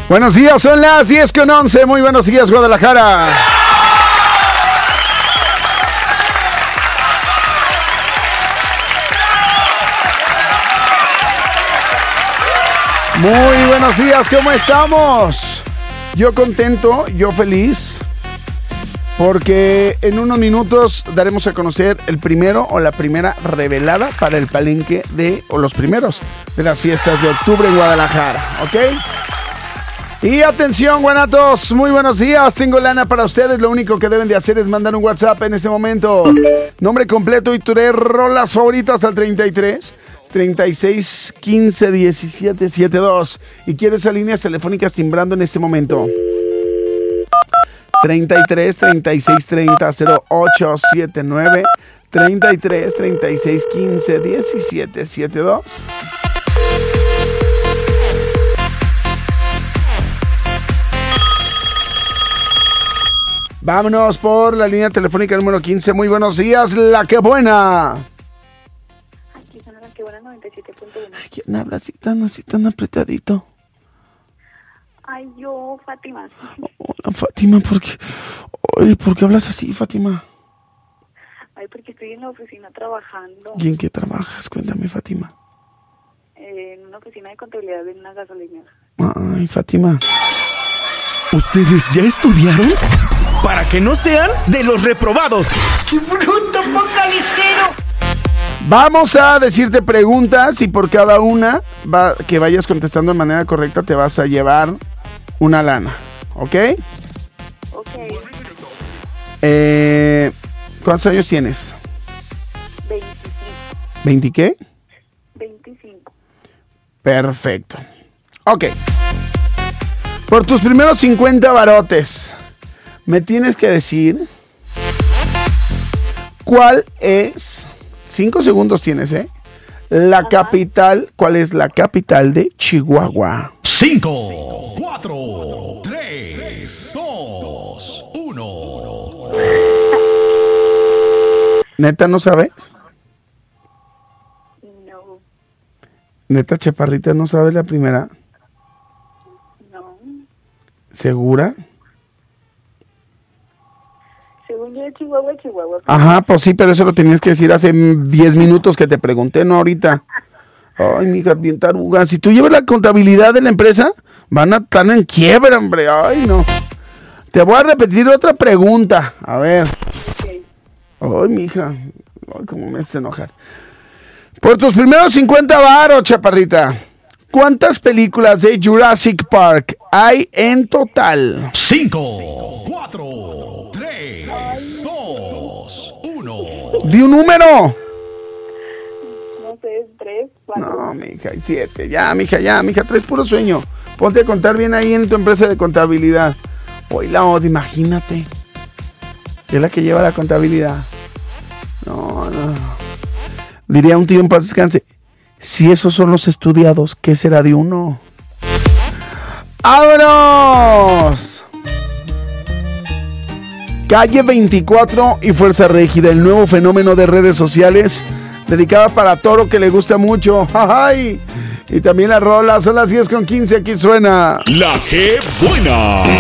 Buenos días, son las 10:11. Muy buenos días, Guadalajara. Muy buenos días, ¿cómo estamos? Yo contento, yo feliz, porque en unos minutos daremos a conocer el primero o la primera revelada para el palenque o los primeros de las fiestas de octubre en Guadalajara, ¿ok? Y atención, guanatos, muy buenos días, tengo lana para ustedes, lo único que deben de hacer es mandar un WhatsApp en este momento. Nombre completo y tus rolas favoritas al 33 36 15 17 72. Y quiero esas líneas telefónicas timbrando en este momento. 33 36 30 08 79 33 36 15 17 72. Vámonos por la línea telefónica número 15. Muy buenos días, La Que Buena. Aquí son La Que Buena 97.1. ¿Quién habla así tan apretadito? Ay, yo, Fátima. Hola, Fátima, ¿por qué hablas así, Fátima? Ay, porque estoy en la oficina trabajando. ¿Y en qué trabajas? Cuéntame, Fátima. En una oficina de contabilidad de una gasolinera. Ay, Fátima. ¿Ustedes ya estudiaron? Para que no sean de los reprobados. ¡Qué bruto, focalicero! Vamos a decirte preguntas y por cada una que vayas contestando de manera correcta te vas a llevar una lana, ¿ok? Ok. ¿Cuántos años tienes? 25. ¿20 qué? 25. Perfecto. Ok. Por tus primeros 50 barotes, me tienes que decir cuál es... 5 segundos tienes, la capital, ¿cuál es la capital de Chihuahua? 5, 4, 3, 2, 1. ¿Neta no sabes? No. ¿Neta, chaparrita, no sabes la primera? No. ¿Segura? Según yo de Chihuahua. Ajá, pues sí, pero eso lo tenías que decir hace 10 minutos que te pregunté, no ahorita. Ay, mija, bien taruga. Si tú llevas la contabilidad de la empresa, van a estar en quiebra, hombre. Ay, no. Te voy a repetir otra pregunta. A ver. Okay. Ay, mija. Ay, cómo me hace enojar. Por tus primeros 50 varos, chaparrita, ¿cuántas películas de Jurassic Park hay en total? 5, 4, 3, 2, 1. ¡Di un número! No sé, 3, 4. No, mija, hay 7. Ya, mija, traes puro sueño. Ponte a contar bien ahí en tu empresa de contabilidad. Hoy la odio, imagínate. Es la que lleva la contabilidad. No. Diría un tío en paz descanse, si esos son los estudiados, ¿qué será de uno? ¡Vámonos! Calle 24 y Fuerza Régida, el nuevo fenómeno de redes sociales dedicada para Toro que le gusta mucho. ¡Ay! Y también la rola, son las 10:15, aquí suena La Que Buena.